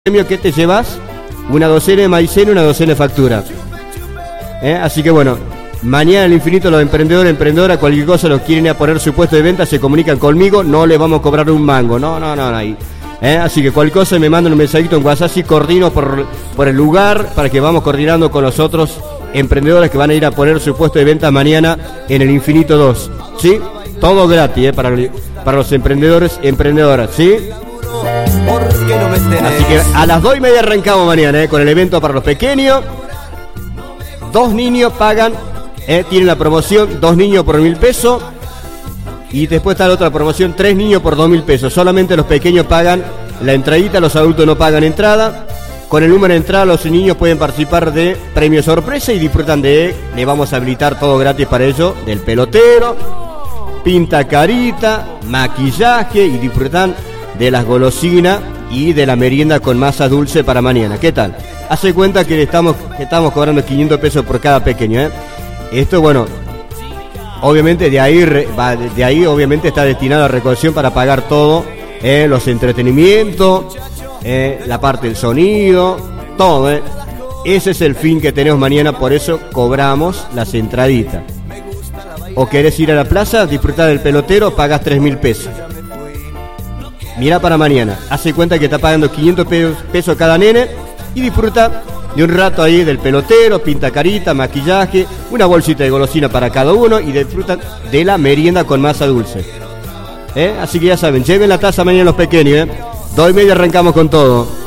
premio que te llevas una docena de maicena y una docena de factura. Así que bueno, mañana al infinito los emprendedores, emprendedoras, cualquier cosa los quieren ir a poner su puesto de venta, se comunican conmigo, no les vamos a cobrar un mango, no, ahí. Así que cualquier cosa me mandan un mensajito en WhatsApp y coordino por el lugar para que vamos coordinando con los otros emprendedores que van a ir a poner su puesto de venta mañana en el Infinito 2, ¿sí? Todo gratis, para los emprendedores y emprendedoras, ¿sí? Así que a las 2:30 arrancamos mañana, con el evento para los pequeños. 2 niños pagan, tienen la promoción 2 niños por 1.000 pesos. Y después está la otra promoción, 3 niños por 2.000 pesos. Solamente los pequeños pagan la entradita, los adultos no pagan entrada. Con el número de entrada los niños pueden participar de premio sorpresa y disfrutan le vamos a habilitar todo gratis para ellos, del pelotero, pinta carita, maquillaje y disfrutan de las golosinas y de la merienda con masa dulce para mañana. ¿Qué tal? Hace cuenta que estamos cobrando 500 pesos por cada pequeño, Esto, bueno, obviamente de ahí obviamente está destinado a recaudación para pagar todo, los entretenimientos, la parte del sonido, todo, Ese es el fin que tenemos mañana, por eso cobramos las entraditas. O querés ir a la plaza, disfrutar del pelotero, pagas 3.000 pesos. Mira para mañana, hace cuenta que está pagando 500 pesos cada nene y disfruta de un rato ahí del pelotero, pinta carita, maquillaje, una bolsita de golosina para cada uno y disfrutan de la merienda con masa dulce. Así que ya saben, lleven la taza mañana los pequeños, 2:30 arrancamos con todo.